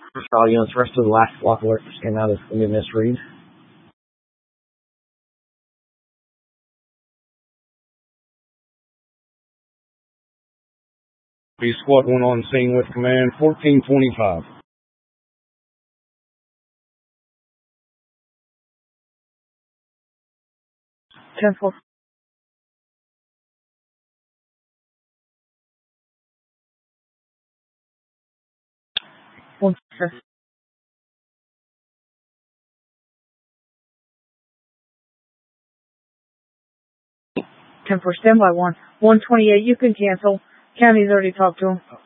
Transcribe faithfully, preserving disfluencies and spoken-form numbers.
All units, rest of the last block alert just came out as going to be misread. B squad one on scene with command fourteen twenty-five. ten four. One sir. ten four, standby one. one twenty-eight, you can cancel. County's already talked to him.